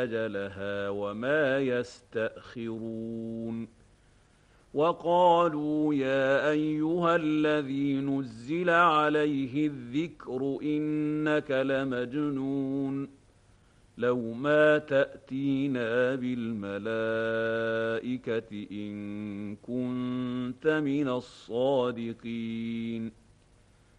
أجلها وما يستأخرون وقالوا يا أيها الذي نزل عليه الذكر إنك لمجنون لو ما تأتينا بالملائكة إن كنت من الصادقين